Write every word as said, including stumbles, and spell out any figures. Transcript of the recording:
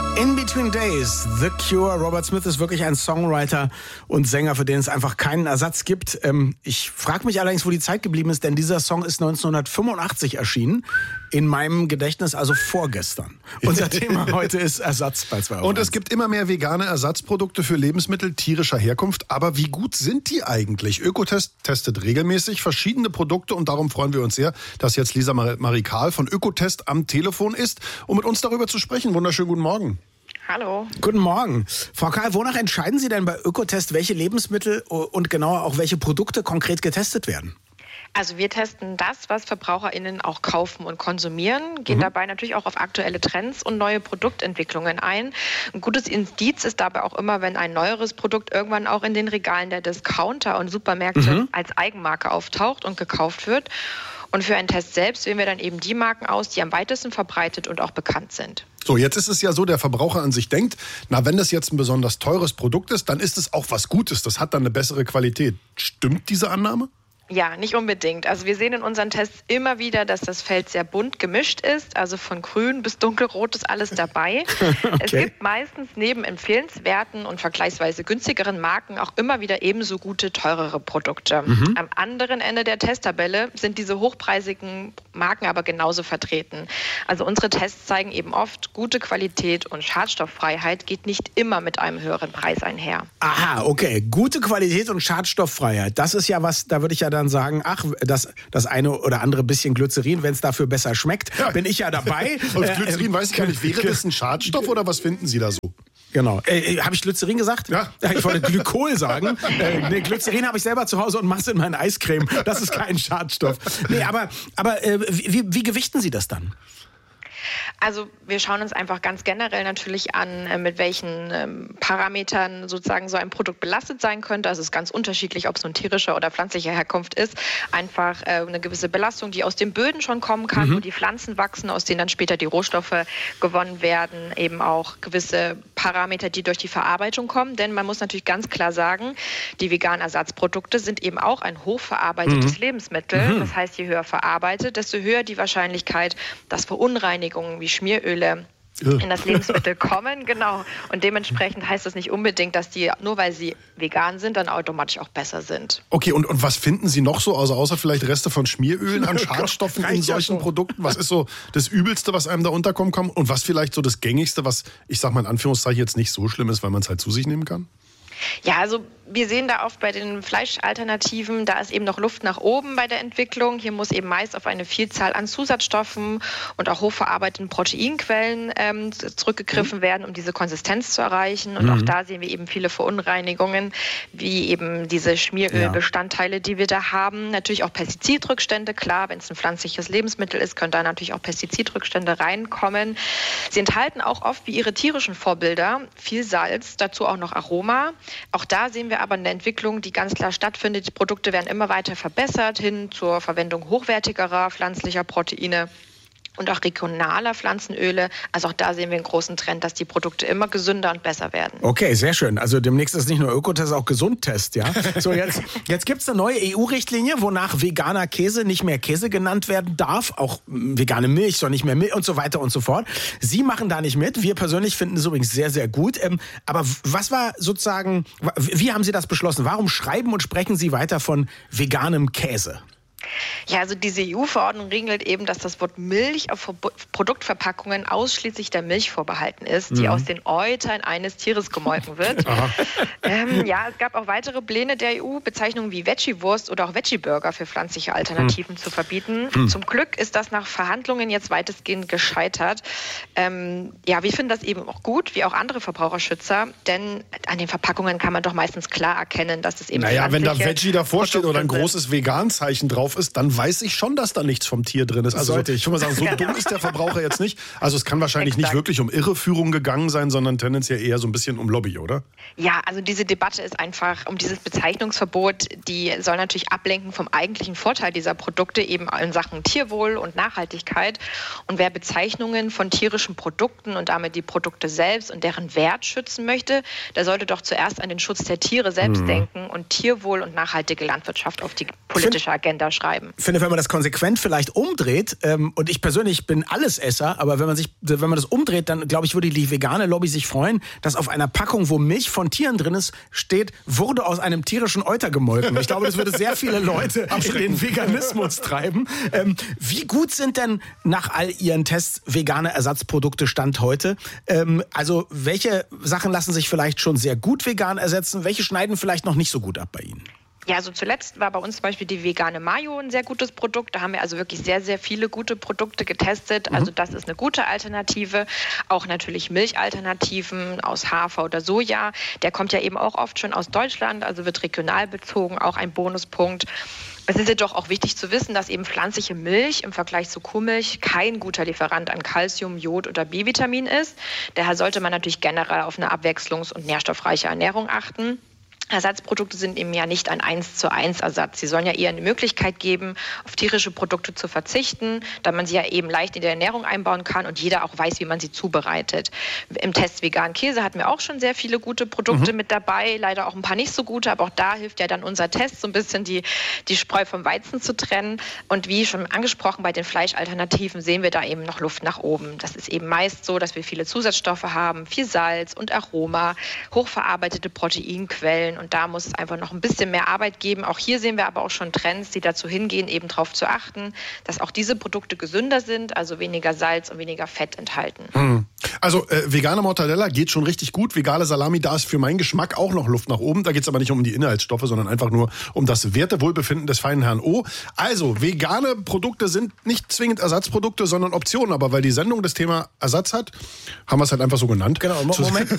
In Between Days, The Cure. Robert Smith ist wirklich ein Songwriter und Sänger, für den es einfach keinen Ersatz gibt. Ähm, ich frage mich allerdings, wo die Zeit geblieben ist, denn dieser Song ist neunzehnhundertfünfundachtzig erschienen. In meinem Gedächtnis also vorgestern. Unser Thema heute ist Ersatz bei zwei Euro. Und es gibt immer mehr vegane Ersatzprodukte für Lebensmittel tierischer Herkunft. Aber wie gut sind die eigentlich? Ökotest testet regelmäßig verschiedene Produkte und darum freuen wir uns sehr, dass jetzt Lisa Marie Kahl von Ökotest am Telefon ist, um mit uns darüber zu sprechen. Wunderschönen guten Morgen. Hallo. Guten Morgen. Frau Kahl, wonach entscheiden Sie denn bei Ökotest, welche Lebensmittel und genauer auch welche Produkte konkret getestet werden? Also wir testen das, was VerbraucherInnen auch kaufen und konsumieren, gehen mhm. dabei natürlich auch auf aktuelle Trends und neue Produktentwicklungen ein. Ein gutes Indiz ist dabei auch immer, wenn ein neueres Produkt irgendwann auch in den Regalen der Discounter und Supermärkte mhm. als Eigenmarke auftaucht und gekauft wird. Und für einen Test selbst wählen wir dann eben die Marken aus, die am weitesten verbreitet und auch bekannt sind. So, jetzt ist es ja so, der Verbraucher an sich denkt, na, wenn das jetzt ein besonders teures Produkt ist, dann ist es auch was Gutes, das hat dann eine bessere Qualität. Stimmt diese Annahme? Ja, nicht unbedingt. Also wir sehen in unseren Tests immer wieder, dass das Feld sehr bunt gemischt ist. Also von grün bis dunkelrot ist alles dabei. Okay. Es gibt meistens neben empfehlenswerten und vergleichsweise günstigeren Marken auch immer wieder ebenso gute, teurere Produkte. Mhm. Am anderen Ende der Testtabelle sind diese hochpreisigen Marken aber genauso vertreten. Also unsere Tests zeigen eben oft, gute Qualität und Schadstofffreiheit geht nicht immer mit einem höheren Preis einher. Aha, okay. Gute Qualität und Schadstofffreiheit. Das ist ja was, da würde ich ja dann sagen, ach, das, das eine oder andere bisschen Glycerin, wenn es dafür besser schmeckt, ja. bin ich ja dabei. Und Glycerin, äh, weiß ich gar nicht, wäre das ein Schadstoff oder was finden Sie da so? Genau. Äh, habe ich Glycerin gesagt? Ja. Ich wollte Glykol sagen. äh, nee, Glycerin habe ich selber zu Hause und mache es in meine Eiscreme. Das ist kein Schadstoff. Nee, aber, aber äh, wie, wie gewichten Sie das dann? Also wir schauen uns einfach ganz generell natürlich an, mit welchen ähm, Parametern sozusagen so ein Produkt belastet sein könnte. Also es ist ganz unterschiedlich, ob es nun tierischer oder pflanzlicher Herkunft ist. Einfach äh, eine gewisse Belastung, die aus den Böden schon kommen kann, mhm. wo die Pflanzen wachsen, aus denen dann später die Rohstoffe gewonnen werden. Eben auch gewisse Parameter, die durch die Verarbeitung kommen. Denn man muss natürlich ganz klar sagen, die veganen Ersatzprodukte sind eben auch ein hochverarbeitetes mhm. Lebensmittel. Mhm. Das heißt, je höher verarbeitet, desto höher die Wahrscheinlichkeit, dass Verunreinigungen wie Schmieröle in das Lebensmittel kommen, genau. Und dementsprechend heißt das nicht unbedingt, dass die, nur weil sie vegan sind, dann automatisch auch besser sind. Okay, und, und was finden Sie noch so, also außer vielleicht Reste von Schmierölen an Schadstoffen in solchen ja Produkten? Was ist so das Übelste, was einem da unterkommen kann? Und was vielleicht so das Gängigste, was, ich sag mal in Anführungszeichen, jetzt nicht so schlimm ist, weil man es halt zu sich nehmen kann? Ja, also wir sehen da oft bei den Fleischalternativen, da ist eben noch Luft nach oben bei der Entwicklung. Hier muss eben meist auf eine Vielzahl an Zusatzstoffen und auch hochverarbeiteten Proteinquellen ähm, zurückgegriffen mhm. werden, um diese Konsistenz zu erreichen. Und mhm. auch da sehen wir eben viele Verunreinigungen, wie eben diese Schmierölbestandteile, ja. die wir da haben. Natürlich auch Pestizidrückstände, klar, wenn es ein pflanzliches Lebensmittel ist, können da natürlich auch Pestizidrückstände reinkommen. Sie enthalten auch oft, wie ihre tierischen Vorbilder, viel Salz, dazu auch noch Aroma. Auch da sehen wir aber eine Entwicklung, die ganz klar stattfindet. Die Produkte werden immer weiter verbessert hin zur Verwendung hochwertigerer pflanzlicher Proteine und auch regionaler Pflanzenöle. Also auch da sehen wir einen großen Trend, dass die Produkte immer gesünder und besser werden. Okay, sehr schön. Also demnächst ist nicht nur Ökotest, auch Gesundtest, ja? So, jetzt, jetzt gibt es eine neue E U-Richtlinie, wonach veganer Käse nicht mehr Käse genannt werden darf. Auch vegane Milch soll nicht mehr Milch und so weiter und so fort. Sie machen da nicht mit. Wir persönlich finden es übrigens sehr, sehr gut. Ähm, aber was war sozusagen, wie haben Sie das beschlossen? Warum schreiben und sprechen Sie weiter von veganem Käse? Ja, also diese E U-Verordnung regelt eben, dass das Wort Milch auf Produktverpackungen ausschließlich der Milch vorbehalten ist, die mhm. aus den Eutern eines Tieres gemolken wird. ähm, ja, es gab auch weitere Pläne der E U, Bezeichnungen wie Veggie-Wurst oder auch Veggie-Burger für pflanzliche Alternativen mhm. zu verbieten. Mhm. Zum Glück ist das nach Verhandlungen jetzt weitestgehend gescheitert. Ähm, ja, wir finden das eben auch gut, wie auch andere Verbraucherschützer, denn an den Verpackungen kann man doch meistens klar erkennen, dass es eben Naja, wenn da Veggie davor steht oder ein großes Vegan-Zeichen drauf ist, dann weiß ich schon, dass da nichts vom Tier drin ist. Also sollte ich schon mal sagen, so genau. dumm ist der Verbraucher jetzt nicht. Also es kann wahrscheinlich Exakt. nicht wirklich um Irreführung gegangen sein, sondern tendenziell eher so ein bisschen um Lobby, oder? Ja, also diese Debatte ist einfach um dieses Bezeichnungsverbot, die soll natürlich ablenken vom eigentlichen Vorteil dieser Produkte, eben in Sachen Tierwohl und Nachhaltigkeit. Und wer Bezeichnungen von tierischen Produkten und damit die Produkte selbst und deren Wert schützen möchte, der sollte doch zuerst an den Schutz der Tiere selbst mhm. denken und Tierwohl und nachhaltige Landwirtschaft auf die politische Agenda schreiben. betreiben. Ich finde, wenn man das konsequent vielleicht umdreht, ähm, und ich persönlich bin Allesesser, aber wenn man sich, wenn man das umdreht, dann glaube ich, würde die vegane Lobby sich freuen, dass auf einer Packung, wo Milch von Tieren drin ist, steht, wurde aus einem tierischen Euter gemolken. Ich glaube, das würde sehr viele Leute in den Veganismus treiben. Ähm, wie gut sind denn nach all Ihren Tests vegane Ersatzprodukte Stand heute? Ähm, also welche Sachen lassen sich vielleicht schon sehr gut vegan ersetzen? Welche schneiden vielleicht noch nicht so gut ab bei Ihnen? Ja, also zuletzt war bei uns zum Beispiel die vegane Mayo ein sehr gutes Produkt. Da haben wir also wirklich sehr, sehr viele gute Produkte getestet. Also das ist eine gute Alternative. Auch natürlich Milchalternativen aus Hafer oder Soja. Der kommt ja eben auch oft schon aus Deutschland, also wird regional bezogen, auch ein Bonuspunkt. Es ist jedoch auch wichtig zu wissen, dass eben pflanzliche Milch im Vergleich zu Kuhmilch kein guter Lieferant an Calcium, Jod oder B-Vitamin ist. Daher sollte man natürlich generell auf eine abwechslungs- und nährstoffreiche Ernährung achten. Ersatzprodukte sind eben ja nicht ein eins zu eins Ersatz. Sie sollen ja eher eine Möglichkeit geben, auf tierische Produkte zu verzichten, da man sie ja eben leicht in die Ernährung einbauen kann und jeder auch weiß, wie man sie zubereitet. Im Test veganen Käse hatten wir auch schon sehr viele gute Produkte mhm. mit dabei, leider auch ein paar nicht so gute, aber auch da hilft ja dann unser Test, so ein bisschen die, die Spreu vom Weizen zu trennen. Und wie schon angesprochen, bei den Fleischalternativen sehen wir da eben noch Luft nach oben. Das ist eben meist so, dass wir viele Zusatzstoffe haben, viel Salz und Aroma, hochverarbeitete Proteinquellen. Und da muss es einfach noch ein bisschen mehr Arbeit geben. Auch hier sehen wir aber auch schon Trends, die dazu hingehen, eben darauf zu achten, dass auch diese Produkte gesünder sind, also weniger Salz und weniger Fett enthalten. Hm. Also äh, vegane Mortadella geht schon richtig gut. Vegane Salami, da ist für meinen Geschmack auch noch Luft nach oben. Da geht es aber nicht um die Inhaltsstoffe, sondern einfach nur um das Wertewohlbefinden des feinen Herrn O. Also, vegane Produkte sind nicht zwingend Ersatzprodukte, sondern Optionen. Aber weil die Sendung das Thema Ersatz hat, haben wir es halt einfach so genannt. Genau, Moment,